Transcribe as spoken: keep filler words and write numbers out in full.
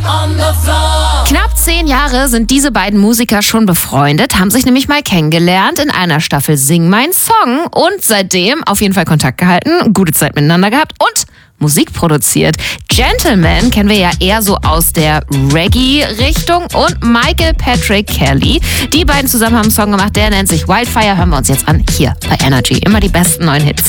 on the floor. Knapp zehn Jahre sind diese beiden Musiker schon befreundet, haben sich nämlich mal kennengelernt in einer Staffel Sing Mein Song und seitdem auf jeden Fall Kontakt gehalten, gute Zeit miteinander gehabt und Musik produziert. Gentleman kennen wir ja eher so aus der Reggae-Richtung und Michael Patrick Kelly. Die beiden zusammen haben einen Song gemacht, der nennt sich Wildfire. Hören wir uns jetzt an, hier bei Energy. Immer die besten neuen Hits.